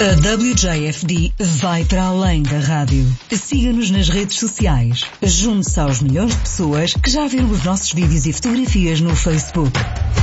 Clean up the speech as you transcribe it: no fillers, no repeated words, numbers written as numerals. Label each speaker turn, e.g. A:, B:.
A: A WJFD vai para além da rádio. Siga-nos nas redes sociais. Junte-se aos milhões de pessoas que já viram os nossos vídeos e fotografias no Facebook.